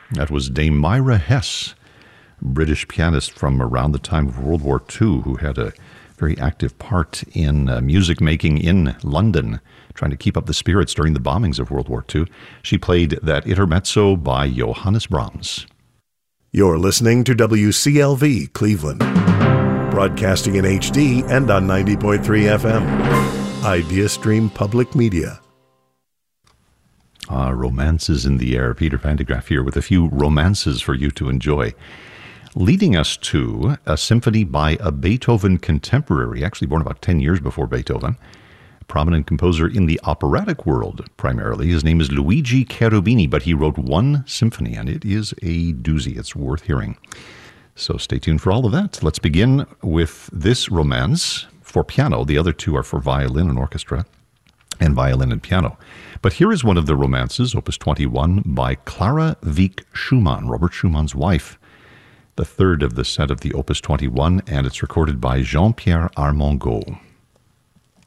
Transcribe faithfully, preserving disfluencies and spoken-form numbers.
That was Dame Myra Hess, British pianist from around the time of World War Two, who had a very active part in uh, music making in London, trying to keep up the spirits during the bombings of World War Two. She played that Intermezzo by Johannes Brahms. You're listening to W C L V Cleveland, broadcasting in H D and on ninety point three F M. IdeaStream Public Media. Ah, romances in the air. Peter Van de Graaff here with a few romances for you to enjoy. Leading us to a symphony by a Beethoven contemporary, actually born about ten years before Beethoven, a prominent composer in the operatic world primarily. His name is Luigi Cherubini, but he wrote one symphony, and it is a doozy. It's worth hearing. So stay tuned for all of that. Let's begin with this romance for piano. The other two are for violin and orchestra, and violin and piano. But here is one of the romances, Opus twenty-one, by Clara Wieck Schumann, Robert Schumann's wife, the third of the set of the Opus twenty-one, and it's recorded by Jean-Pierre Armengaud.